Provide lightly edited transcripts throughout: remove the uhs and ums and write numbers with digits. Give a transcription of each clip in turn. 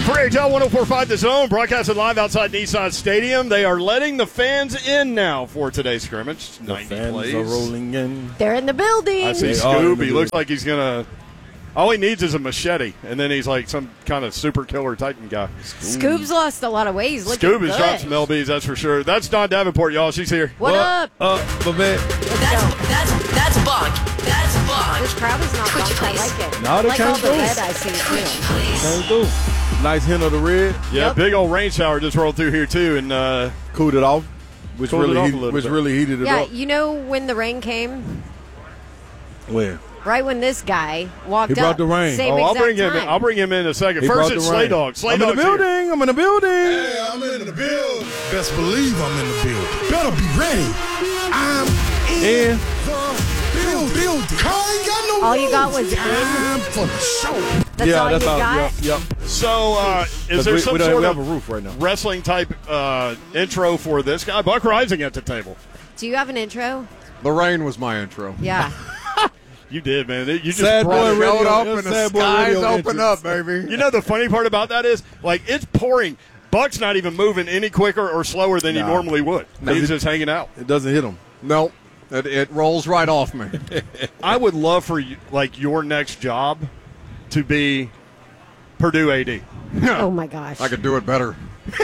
For HL 104.5 The Zone, broadcasted live outside Nissan Stadium. They are letting the fans in now for today's scrimmage. The fans are rolling in. They're in the building. I see Scoob. He looks like he's going to – all he needs is a machete, and then he's like some kind of super killer Titan guy. Scoob's lost a lot of weight. He's looking Scoob good. has dropped some LBs, that's for sure. That's Dawn Davenport, y'all. She's here. What up? Up, man. That's bunk. That's bunk. This crowd is not Twitch, bunk. I please. like it. No, I they like can't all the do. red I see, Twitch, too. please. Can't do. Nice hint of the red. Yeah, Yep. big old rain shower just rolled through here, too. And Cooled it off. Which Cooled it off a really, little bit. really heated it Yeah, up. you know when the rain came? Where? Right when this guy walked up. He brought the rain. Same I'll exact bring him in. time. I'll bring him in a second. He First, brought it's the Slay rain. Dog. Slay I'm in the Dog's here. building. I'm in the building. Yeah, I'm in the building. Best believe I'm in the building. Better be ready. I'm in the building. I ain't got no All you got was time for the show. That's all you all. got? Yep. So, is there some we sort have of a roof right now. wrestling type intro for this guy? Buck Rising at the table. Do you have an intro? The rain was my intro. Yeah. You did, man. You just Sad brought boy it. radio. Showed up That's and the Sad Boy skies Radio opened entrance. up, baby. You know the funny part about that is, like, it's pouring. Buck's not even moving any quicker or slower than he Nah. normally would. No, He's it- just hanging out. It doesn't hit him. No, it rolls right off me. I would love for you, like, your next job to be Purdue AD. Oh, my gosh. I could do it better.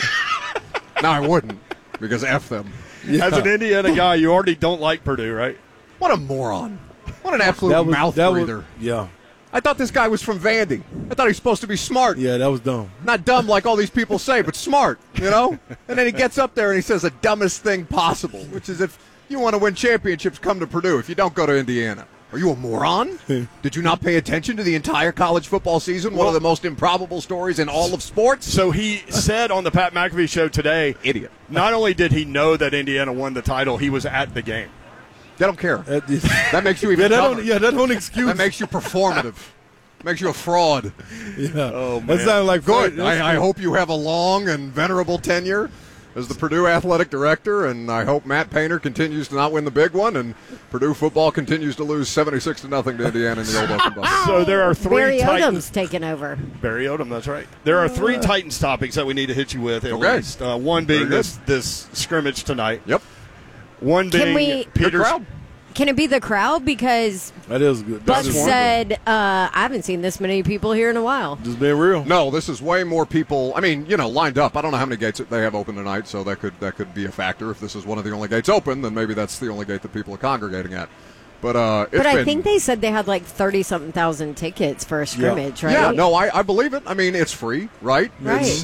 No, I wouldn't, because F them. As an Indiana guy, you already don't like Purdue, right? What a moron. What an absolute mouth breather. Yeah. I thought this guy was from Vandy. I thought he was supposed to be smart. Yeah, that was dumb. Not dumb like all these people say, but smart, you know? And then he gets up there and he says the dumbest thing possible, which is if you want to win championships, come to Purdue. If you don't, go to Indiana. Are you a moron? Did you not pay attention to the entire college football season? One of the most improbable stories in all of sports? So he said on the Pat McAfee show today, Idiot. not only did he know that Indiana won the title, he was at the game. They don't care. That That makes you even dumber. that don't excuse. That makes you performative. Makes you a fraud. Yeah. Oh, man. That sounds like Good. That's- I hope you have a long and venerable tenure as the Purdue athletic director, and I hope Matt Painter continues to not win the big one, and Purdue football continues to lose 76-0 to Indiana in the old Open Bowl. So there are three Barry Titans. Odom's taking over. Barry Odom, that's right. There are three Titans topics that we need to hit you with at Okay. least. One being Very good. this scrimmage tonight. Yep. One Can being we- Good Peter's. crowd. Can it be the crowd? Because That is good. Buck That's said, I haven't seen this many people here in a while. just being real. No, this is way more people. I mean, lined up. I don't know how many gates they have open tonight, so that could be a factor. If this is one of the only gates open, then maybe that's the only gate that people are congregating at. But But I think they said they had like 30-something thousand tickets for a scrimmage, right? Yeah, no, I believe it. I mean, it's free, right? Right.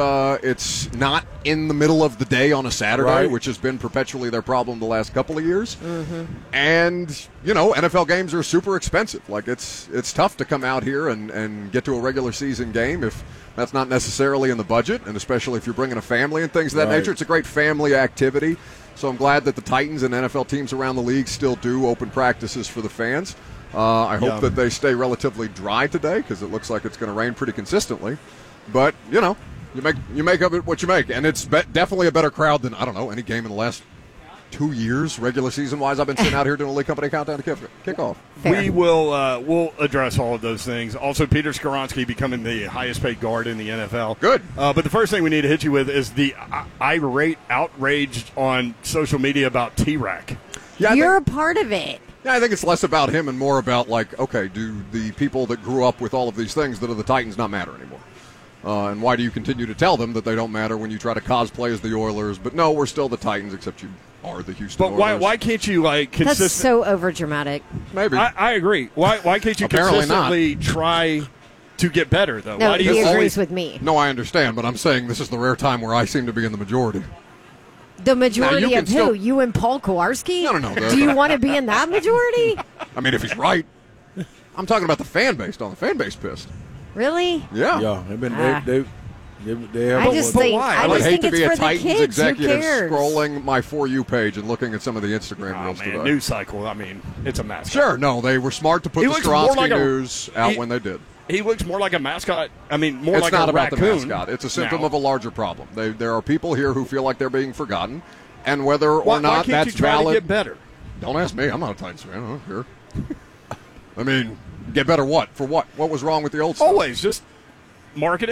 It's not in the middle of the day on a Saturday, Right. which has been perpetually their problem the last couple of years. Mm-hmm. And NFL games are super expensive. Like it's tough to come out here and get to a regular season game if that's not necessarily in the budget, and especially if you're bringing a family and things of that Right. nature. It's a great family activity. So I'm glad that the Titans and NFL teams around the league still do open practices for the fans. I hope Yeah. that they stay relatively dry today because it looks like it's going to rain pretty consistently. But you make of it what you make, and it's definitely a better crowd than any game in the last 2 years, regular season wise. I've been sitting out here doing a League Company countdown to kickoff. Fair. We will we'll address all of those things. Also, Peter Skoronski becoming the highest paid guard in the NFL. Good. But the first thing we need to hit you with is the irate outrage on social media about T-Rack. Yeah, You're a part of it. I think it's less about him and more about do the people that grew up with all of these things that are the Titans not matter anymore? And why do you continue to tell them that they don't matter when you try to cosplay as the Oilers? But no, we're still the Titans, except you are the Houston But Oilers. why can't you That's consistent? so overdramatic. Maybe. I agree. Why can't you Apparently consistently try to get better though? No, Why do he you agrees always? with me. No, I understand, but I'm saying this is the rare time where I seem to be in the majority. The majority can of who? still- You and Paul Kowarski? No. Do you want to be in that majority? I mean, if he's right. I'm talking about the fan base. Don't the fan base pissed? Really? Yeah. Yeah, they've been Ah. they have. I just think why? I I would just hate think to it's be a for the Titans kids. Who executive cares? scrolling my For You page and looking at some of the Instagram Oh reels man, today. news cycle. I mean, it's a mess. Sure, no, they were smart to put He the looks more Skoronski like a- news out he- when they did. He looks more like a mascot. I mean, more It's like not a about raccoon. the mascot. It's a symptom now. of a larger problem. There are people here who feel like they're being forgotten, and whether or Why not can't that's you try valid. to get better? Don't ask me. I'm not a Titans fan. I don't care. I mean, get better what? For what? What was wrong with the old stuff? Always just marketing.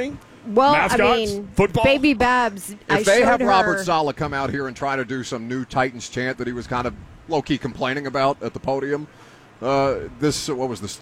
Well, mascots, I mean, football. Baby Babs. If they have her, Robert Saleh come out here and try to do some new Titans chant that he was kind of low-key complaining about at the podium, what was this